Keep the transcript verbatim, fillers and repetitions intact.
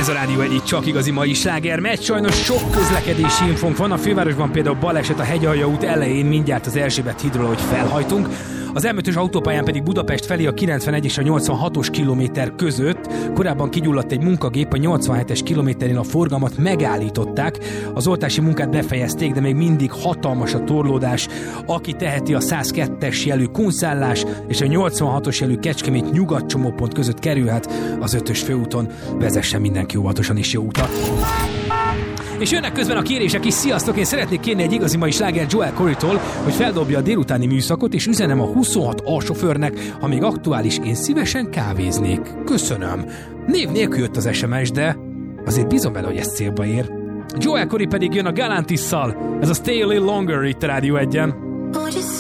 Ez a Rádió egy csak igazi mai sláger megy. Sajnos sok közlekedési infónk van. A fővárosban például baleset a Hegyalja út elején, mindjárt az Erzsébet hídról, hogy felhajtunk. Az em ötös autópályán pedig Budapest felé a kilencvenegy és a nyolcvanhatos kilométer között. Korábban kigyulladt egy munkagép, a nyolcvanhetes kilométerén a forgalmat megállították. Az oltási munkát befejezték, de még mindig hatalmas a torlódás. Aki teheti, a százkettes jelű Kunszállás és a nyolcvanhatos jelű Kecskemét Nyugat csomópont között kerülhet az ötös főúton. Vezessen mindenki óvatosan és jó utat! És jönnek közben a kérések is. Sziasztok, én szeretnék kérni egy igazi mai sláger Joel Corey-tól, hogy feldobja a délutáni műszakot, és üzenem a huszonhat A sofőrnek, ha még aktuális, én szívesen kávéznék. Köszönöm. Név nélkül jött az es em es, de azért bízom bele, hogy ez célba ér. Joel Corey pedig jön a Galantisszal. Ez a Stay a Little Longer itt a Rádió egyen.